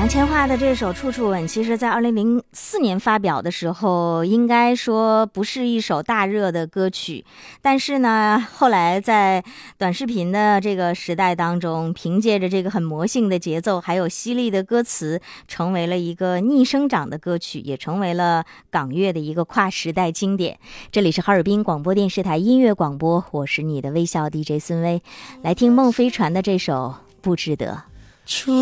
杨千嬅的这首《处处吻》，其实在2004年发表的时候，应该说不是一首大热的歌曲，但是呢，后来在短视频的这个时代当中，凭借着这个很魔性的节奏，还有犀利的歌词，成为了一个逆生长的歌曲，也成为了港乐的一个跨时代经典。这里是哈尔滨广播电视台音乐广播，我是你的微笑 DJ 孙薇，来听孟非传的这首《不值得》。